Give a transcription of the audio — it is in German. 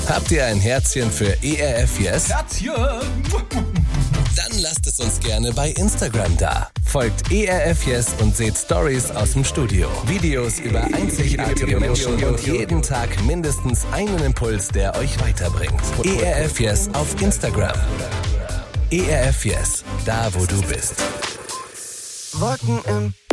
Habt ihr ein Herzchen für ERF Yes? Herzchen! Dann lasst es uns gerne bei Instagram da. Folgt ERF Yes und seht Stories aus dem Studio. Videos über einzigartige Menschen und jeden Tag mindestens einen Impuls, der euch weiterbringt. ERF Yes auf Instagram. ERF Yes, da wo du bist. Wolken im